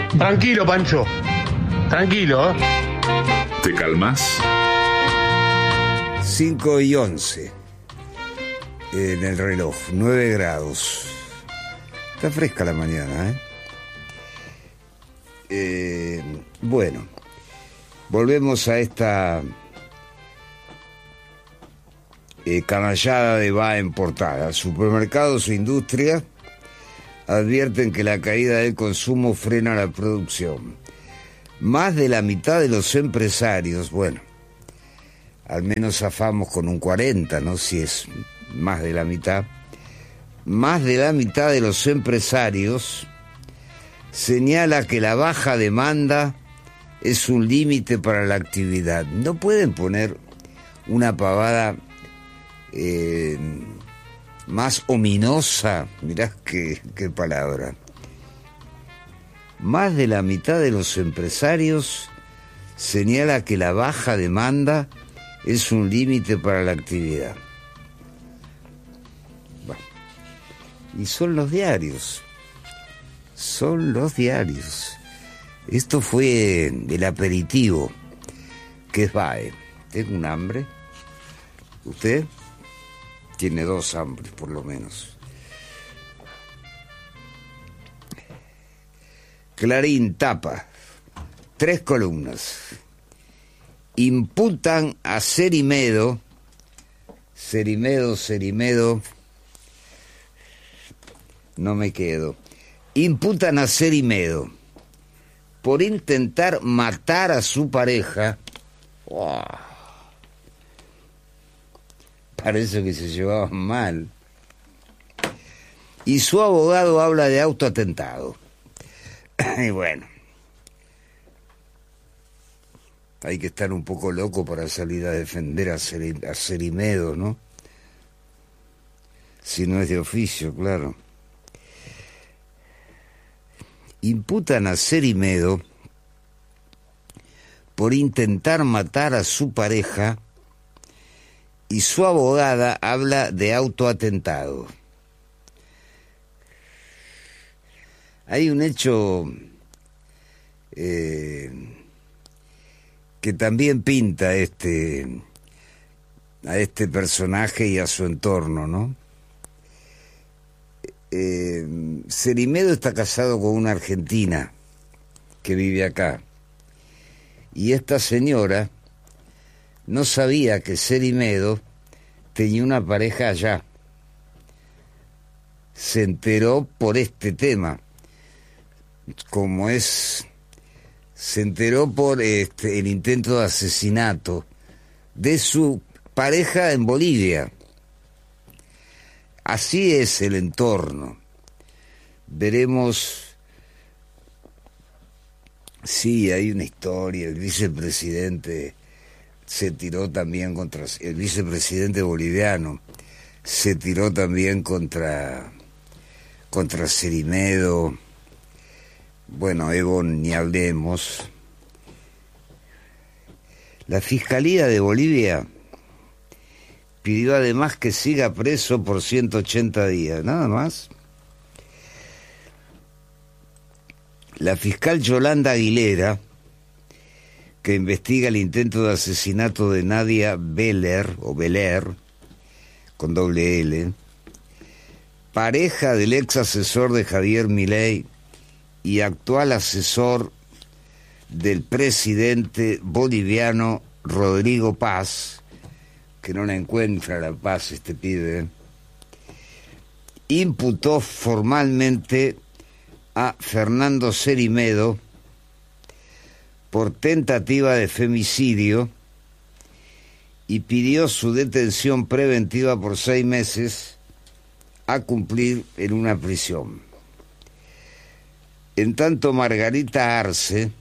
Tranquilo, Pancho. Tranquilo, ¿eh? ¿Te calmas? 5:11 en el reloj, 9 grados. Está fresca la mañana, Bueno, volvemos a esta canallada de va en portada. Supermercados e industria advierten que la caída del consumo frena la producción. Más de la mitad de los empresarios, bueno, al menos zafamos con un 40, ¿no? Si es más de la mitad de los empresarios señala que la baja demanda es un límite para la actividad. No pueden poner una pavada más ominosa, mirá qué palabra. Más de la mitad de los empresarios señala que la baja demanda es un límite para la actividad. Bueno, y son los diarios. Esto fue el aperitivo, que es BAE. Tengo un hambre. ¿Usted? Tiene 2 hambres, por lo menos. Clarín tapa, 3 columnas. Imputan a Cerimedo, no me quedo. Imputan a Cerimedo por intentar matar a su pareja. ¡Wow! Parece que se llevaban mal. Y su abogado habla de autoatentado. Y bueno, hay que estar un poco loco para salir a defender a Cerimedo, ¿no? Si no es de oficio, claro. Imputan a Cerimedo por intentar matar a su pareja y su abogada habla de autoatentado. Hay un hecho que también pinta a este personaje y a su entorno, ¿no? Cerimedo está casado con una argentina que vive acá. Y esta señora no sabía que Cerimedo tenía una pareja allá. Se enteró por este tema. Se enteró por el intento de asesinato de su pareja en Bolivia. Así es el entorno. Veremos. Sí, hay una historia. El vicepresidente se tiró también contra... El vicepresidente boliviano se tiró también contra Cerimedo. Bueno, Evo, ni hablemos. La Fiscalía de Bolivia pidió además que siga preso por 180 días, nada más. La fiscal Yolanda Aguilera, que investiga el intento de asesinato de Nadia Beler, con doble L, pareja del ex asesor de Javier Milei y actual asesor del presidente boliviano Rodrigo Paz, que no la encuentra la paz este pibe, imputó formalmente a Fernando Cerimedo por tentativa de femicidio y pidió su detención preventiva por 6 meses a cumplir en una prisión. En tanto, Margarita Arce,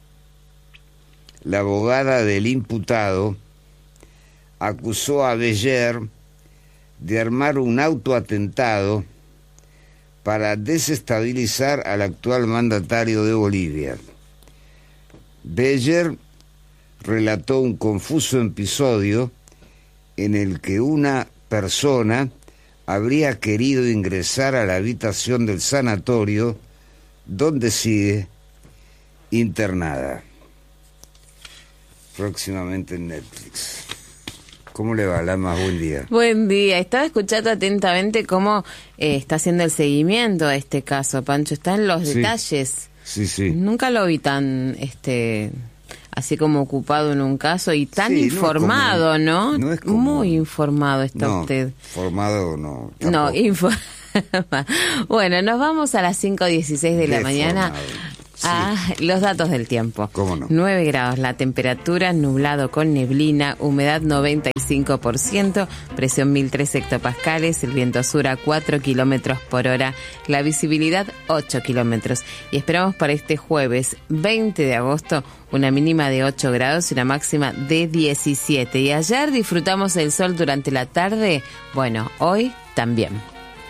la abogada del imputado, acusó a Beller de armar un autoatentado para desestabilizar al actual mandatario de Bolivia. Beller relató un confuso episodio en el que una persona habría querido ingresar a la habitación del sanatorio donde sigue internada. Próximamente en Netflix. ¿Cómo le va, Lama? Buen día. Buen día. Estaba escuchando atentamente cómo está haciendo el seguimiento a este caso, Pancho. Está en los detalles. Sí. Nunca lo vi tan, así como ocupado en un caso y tan informado, ¿no? No es común. Muy informado está usted. Formado no. No, Bueno, nos vamos a las 5:16 de la mañana. Los datos del tiempo. ¿Cómo no? 9 grados la temperatura, nublado con neblina, humedad 95%, presión 1003 hectopascales, el viento sur a 4 kilómetros por hora, la visibilidad 8 kilómetros. Y esperamos para este jueves 20 de agosto una mínima de 8 grados y una máxima de 17. Y ayer disfrutamos el sol durante la tarde, bueno, hoy también.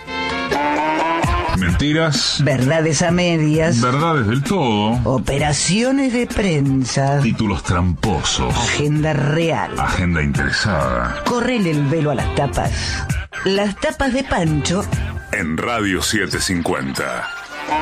Mentiras. Verdades a medias. Verdades del todo. Operaciones de prensa. Títulos tramposos. Agenda real. Agenda interesada. Correle el velo a las tapas. Las tapas de Pancho. En Radio 750.